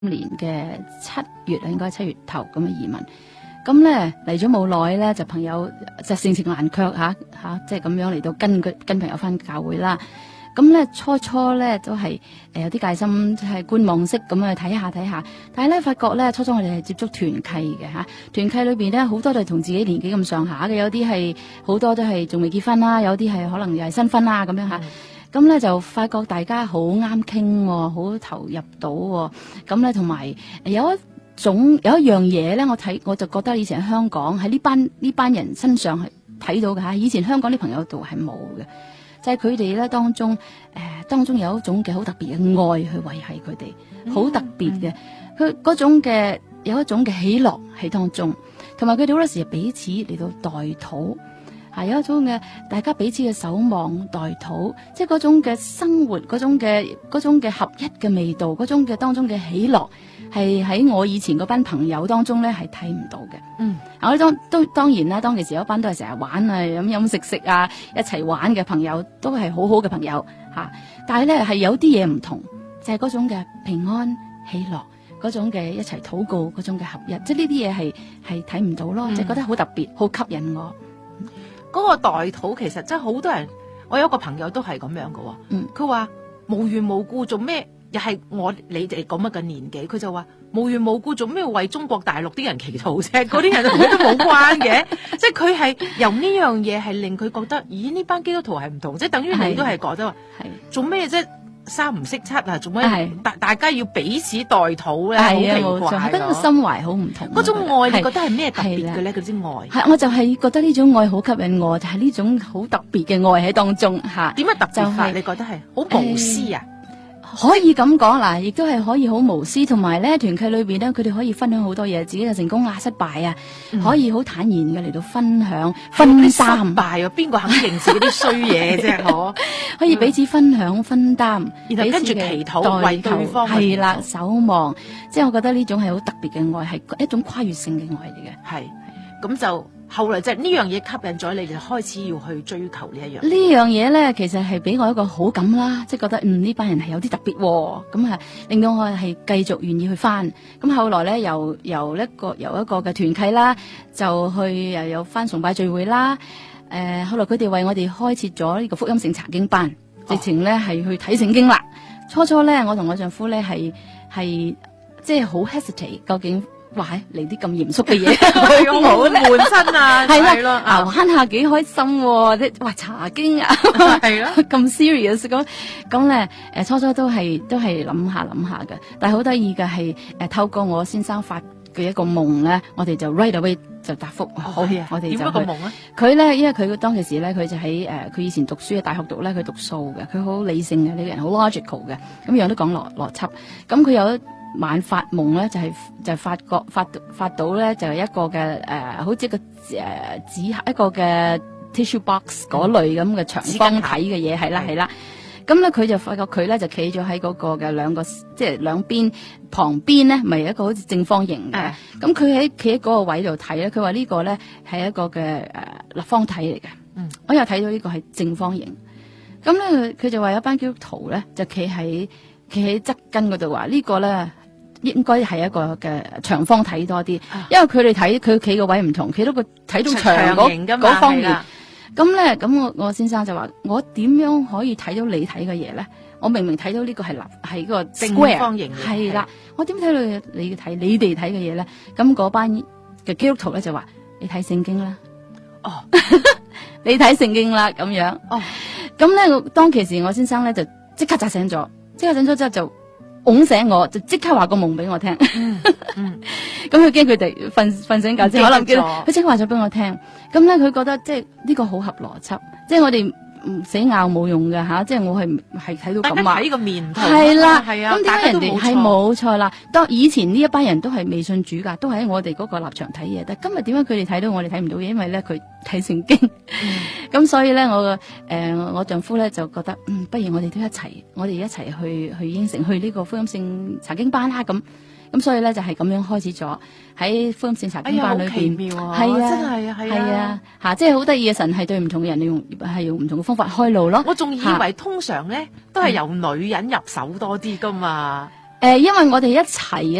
年嘅7月應該7月頭咁嘅移民。咁咧嚟咗冇耐咧，就朋友就盛情難卻吓，即係咁樣嚟到跟朋友翻教會啦。咁咧初咧都係有啲戒心，即係觀望式咁去睇下，但係咧發覺咧初我哋係接觸團契嘅吓，團契裏邊咧好多都係同自己年紀咁上下嘅，有啲係好多都係仲未結婚啦，有啲係可能又係新婚啦咁樣吓。咁咧就發覺大家好啱傾，好投入到，咁咧同埋有一樣嘢咧，我就覺得以前喺香港喺呢班人身上係睇到嘅吓，以前香港啲朋友度係冇嘅。就係佢哋咧當中有一種嘅好特別嘅愛去維繫佢哋，好特別嘅，佢嗰種嘅有一種嘅喜樂喺當中，同埋佢哋好多時彼此嚟到代禱，有一種嘅大家彼此嘅守望代禱，即係嗰種嘅生活，嗰種嘅合一嘅味道，嗰種嘅當中嘅喜樂，係喺我以前嗰班朋友當中咧係睇唔到嘅。我當然啦，當其時有一班都係成日玩啊，飲食啊，一齊玩嘅朋友都係好好嘅朋友吓。但係咧係有啲嘢唔同，就係嗰種嘅平安喜樂，嗰種嘅一齊禱告，嗰種嘅合一，即係呢啲嘢係睇唔到咯，就覺得好特別，好吸引我。 嗰個代禱其實真係好多人，我有一個朋友都係咁樣嘅。佢話無緣無故做咩？又係你哋咁嘅年紀，佢就話無緣無故做咩為中國大陸啲人祈禱啫？嗰啲人同佢都冇關嘅，即係佢係由呢樣嘢係令佢覺得，咦呢班基督徒係唔同，即係等於你都係覺得話，做咩啫？三唔識七啊？做咩？大家要彼此代禱咧，好奇怪咯。 覺得個心懷好唔同。 嗰種愛你覺得係咩特別嘅咧？嗰啲愛我就係覺得呢種愛好吸引我，就係呢種好特別嘅愛喺當中吓。 點樣特別法？你覺得係好無私啊？ 可以咁講嗱，亦都係可以好無私，同埋咧團契裏邊咧，佢哋可以分享好多嘢，自己嘅成功啊、失敗啊，可以好坦然嘅嚟到分享、分擔。 失敗啊，邊個肯認自己啲衰嘢啫？ 可以彼此分享、分擔， 然後跟住祈禱為對方。 係啦，守望，即係我覺得呢種係好特別嘅愛，係一種跨越性嘅愛嚟嘅。 係，咁就。後來就呢樣嘢吸引咗你，就開始要去追求呢一樣。 呢樣嘢咧，其實係俾我一個好感啦，即係覺得呢班人係有啲特別，咁啊令到我係繼續願意去翻。咁後來咧，由一個嘅團契啦，就去又有翻崇拜聚會啦。後來佢哋為我哋開設咗呢個福音性查經班，直情咧係去睇聖經啦。初咧，我同我丈夫咧係即係好 hesitate， 究竟。哇！嚟啲咁嚴肅嘅嘢， 好悶親啊！ 係啦，玩下幾開心喎！哇，查經啊， 係咯， 咁 serious 咁咧，初都係諗下嘅，但係好得意嘅係透過我先生發嘅一個夢咧，我哋就 right away 就答覆好，我哋就點一個夢咧？ 佢咧，因為佢當其時咧，佢就喺佢以前讀書喺大學讀咧，佢讀數嘅，佢好理性嘅呢個人，好 logical 嘅，咁樣都講邏輯，咁佢有晚發夢咧，就發到咧，就係一個嘅好似一個紙盒一個嘅 tissue box 嗰類咁嘅長方體嘅嘢，係啦。咁咧佢就發覺佢咧就企咗喺嗰個嘅兩個即係兩邊旁邊咧，咪一個好似正方形嘅。咁佢企喺嗰個位度睇咧，佢話呢個咧係一個嘅立方體嚟嘅。我又睇到呢個係正方形。咁咧佢就話有一班基督徒咧就企喺側根嗰度話呢個咧。應該係一個嘅長方體多啲，因為佢哋睇佢企個位唔同，企到個睇到長嗰方面。咁咧，咁我先生就話：我點樣可以睇到你睇嘅嘢咧？我明明睇到呢個係個 square 正方形， 係啦。我點睇到你哋睇嘅嘢咧？咁嗰班嘅基督徒咧就話：你睇聖經啦。哦，你睇聖經啦，咁樣。哦，咁咧，當其時我先生咧就即刻扎醒咗，之後就。拱醒我，就即刻話個夢俾我聽。咁佢驚佢哋瞓醒覺之後，可能佢即刻話咗俾我聽。咁咧，佢覺得即係呢個好合邏輯，即係我哋死拗冇用嘅吓，即係我係睇到咁啊。 睇個面圖係啦， 係啊。 咁點解人哋係冇錯啦？當以前呢一班人都係未信主噶，都喺我哋嗰個立場睇嘢。但係今日點解佢哋睇到我哋睇唔到嘢？因為咧佢睇聖經。咁所以咧，我丈夫咧就覺得，不如我哋都一齊去應承去呢個福音性查經班啦。咁所以咧就係咁樣開始咗喺福音性查經班裏邊， 係啊，真係啊， 吓，即係好得意嘅，神係對唔同嘅人用唔同嘅方法開路咯。 我仲以為通常咧都係由女人入手多啲噶嘛。 因為我哋一齊